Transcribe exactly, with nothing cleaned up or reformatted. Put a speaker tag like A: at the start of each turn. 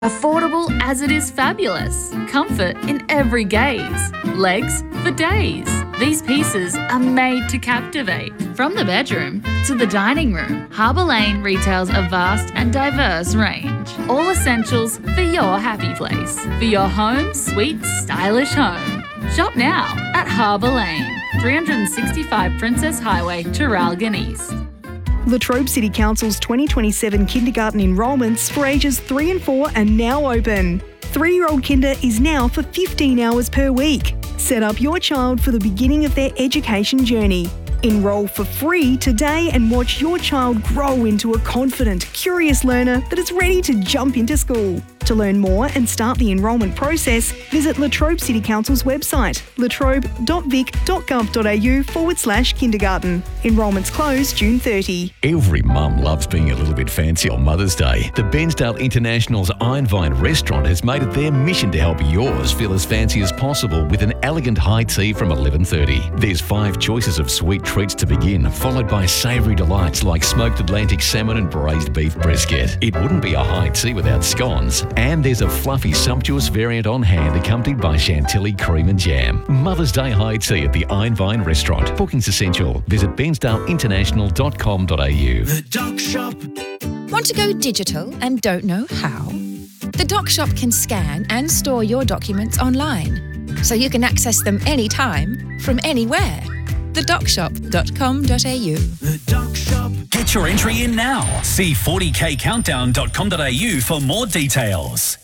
A: Affordable as it is fabulous. Comfort in every gaze. Legs for days. These pieces are made to captivate. From the bedroom to the dining room, Harbour Lane retails a vast and diverse range. All essentials for your happy place. For your home, sweet, stylish home. Shop now at Harbour Lane, three sixty-five Princess Highway, Traralgon East.
B: Latrobe City Council's twenty twenty-seven kindergarten enrolments for ages three and four are now open. Three-year-old kinder is now for fifteen hours per week. Set up your child for the beginning of their education journey. Enrol for free today and watch your child grow into a confident, curious learner that is ready to jump into school. To learn more and start the enrolment process, visit Latrobe City Council's website, latrobe.vic.gov.au forward slash kindergarten. Enrolments close June thirtieth.
C: Every mum loves being a little bit fancy on Mother's Day. The Bensdale International's Iron Vine restaurant has made it their mission to help yours feel as fancy as possible with an elegant high tea from eleven thirty. There's five choices of sweet treats to begin, followed by savoury delights like smoked Atlantic salmon and braised beef brisket. It wouldn't be a high tea without scones. And there's a fluffy, sumptuous variant on hand accompanied by chantilly cream and jam. Mother's Day high tea at the Iron Vine restaurant. Bookings essential. Visit bensdale international dot com dot a u.
D: The Doc Shop.
E: Want to go digital and don't know how? The Doc Shop can scan and store your documents online, so you can access them anytime, from anywhere. the doc shop dot com dot a u.
D: The Doc Shop.
F: Get your entry in now. See forty k countdown dot com dot a u for more details.